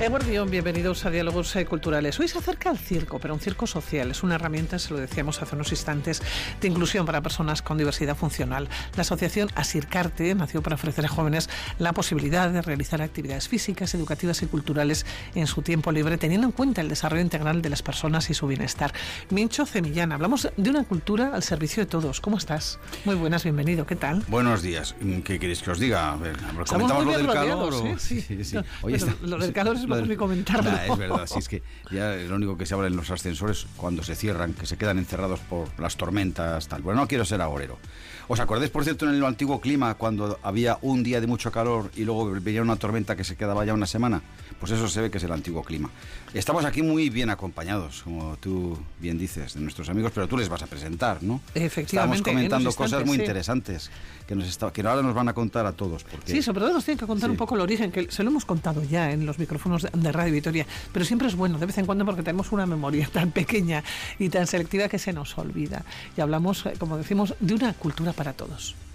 Guardión, bienvenidos a Diálogos Culturales. Hoy se acerca al circo, pero un circo social. Es una herramienta, se lo decíamos hace unos instantes, de inclusión para personas con diversidad funcional. La asociación Asircarte nació para ofrecer a jóvenes la posibilidad de realizar actividades físicas, educativas y culturales en su tiempo libre, teniendo en cuenta el desarrollo integral de las personas y su bienestar. Mincho Zemillán, hablamos de una cultura al servicio de todos. ¿Cómo estás? Muy buenas, bienvenido. ¿Qué tal? Buenos días. ¿Qué queréis que os diga? A ver, ¿comentamos lo del calor? ¿eh? Sí. No, oye, lo del calor es mejor ni comentarlo. Es verdad, sí, es que ya lo único que se habla en los ascensores cuando se cierran, que se quedan encerrados por las tormentas, tal. Bueno, no quiero ser agorero. ¿Os acordáis, por cierto, en el antiguo clima, cuando había un día de mucho calor y luego venía una tormenta que se quedaba ya una semana? Pues eso se ve que es el antiguo clima. Estamos aquí muy bien acompañados, como tú bien dices, de nuestros amigos, pero tú les vas a presentar, ¿no? Efectivamente. Estamos comentando cosas muy interesantes que ahora nos van a contar a todos. Porque... Sí, sobre todo nos tienen que contar un poco el origen, que se lo hemos contado ya en los micrófonos de Radio Vitoria, pero siempre es bueno de vez en cuando porque tenemos una memoria tan pequeña y tan selectiva que se nos olvida. Y hablamos, como decimos, de una cultura para todos.